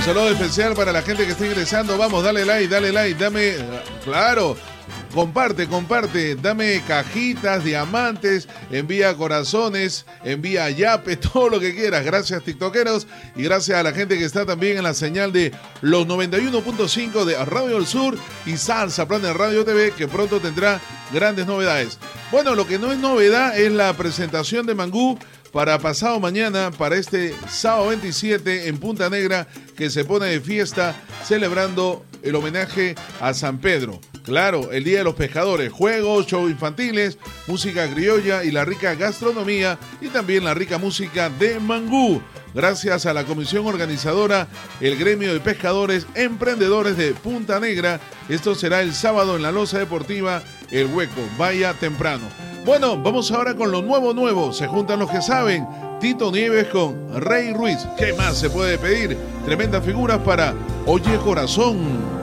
saludo especial para la gente que está ingresando. Vamos, dale like, dame, claro, comparte, dame cajitas, diamantes, envía corazones, envía yape, todo lo que quieras. Gracias, tiktokeros, y gracias a la gente que está también en la señal de los 91.5 de Radio del Sur y Salsa Planet Radio TV, que pronto tendrá grandes novedades. Bueno, lo que no es novedad es la presentación de Mangú para pasado mañana, para este sábado 27 en Punta Negra, que se pone de fiesta celebrando el homenaje a San Pedro. Claro, el Día de los Pescadores, juegos, shows infantiles, música criolla y la rica gastronomía, y también la rica música de Mangú. Gracias a la comisión organizadora, el gremio de pescadores emprendedores de Punta Negra. Esto será el sábado en la Loza Deportiva El Hueco. Vaya temprano. Bueno, vamos ahora con lo nuevo. Se juntan los que saben. Tito Nieves con Rey Ruiz. ¿Qué más se puede pedir? Tremendas figuras para Oye Corazón.